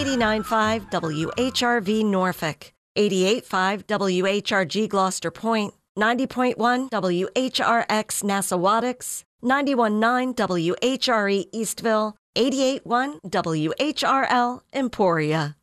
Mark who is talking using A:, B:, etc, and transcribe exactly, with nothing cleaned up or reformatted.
A: eighty-nine point five W H R V Norfolk, eighty-eight point five W H R G Gloucester Point, ninety point one W H R X Nassawadox, ninety-one point nine W H R E Eastville, eighty-eight point one W H R L Emporia.